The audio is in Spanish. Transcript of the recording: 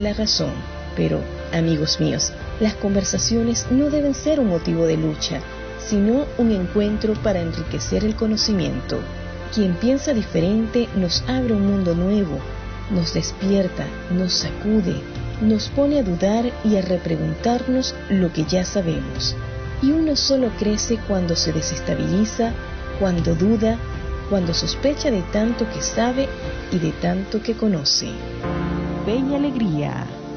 la razón. Pero, amigos míos, las conversaciones no deben ser un motivo de lucha, sino un encuentro para enriquecer el conocimiento. Quien piensa diferente nos abre un mundo nuevo, nos despierta, nos sacude, nos pone a dudar y a repreguntarnos lo que ya sabemos. Y uno solo crece cuando se desestabiliza, cuando duda, cuando sospecha de tanto que sabe y de tanto que conoce. Fe y Alegría.